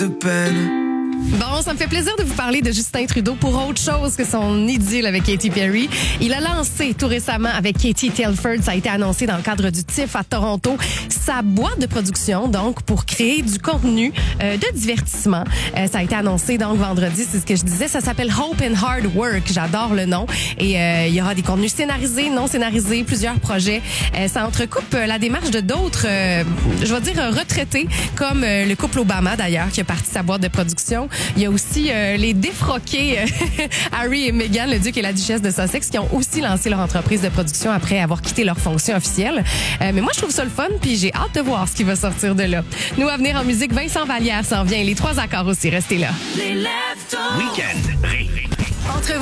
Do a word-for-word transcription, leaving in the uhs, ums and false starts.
de peine. Bon, ça me fait plaisir de vous parler de Justin Trudeau pour autre chose que son idylle avec Katy Perry. Il a lancé tout récemment avec Katie Telford, ça a été annoncé dans le cadre du T I F F à Toronto, sa boîte de production, donc, pour créer du contenu euh, de divertissement. Euh, ça a été annoncé, donc, vendredi, c'est ce que je disais. Ça s'appelle Hope and Hard Work. J'adore le nom. Et euh, il y aura des contenus scénarisés, non scénarisés, plusieurs projets. Euh, ça entrecoupe euh, la démarche de d'autres, euh, je vais dire, euh, retraités, comme euh, le couple Obama, d'ailleurs, qui a parti sa boîte de production. Il y a aussi euh, les défroqués euh, Harry et Meghan, le duc et la duchesse de Sussex, qui ont aussi lancé leur entreprise de production après avoir quitté leur fonction officielle. Euh, mais moi, je trouve ça le fun, puis j'ai hâte de voir ce qui va sortir de là. Nous, à venir en musique, Vincent Vallière s'en vient. Les trois accords aussi, restez là. Les Leftos. Week-end. Ré, ré, ré. Entre